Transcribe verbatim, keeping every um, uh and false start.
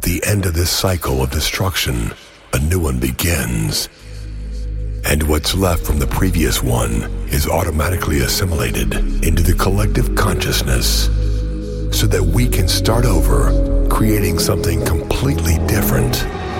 the end of this cycle of destruction, a new one begins. And what's left from the previous one is automatically assimilated into the collective consciousness so that we can start over, creating something completely different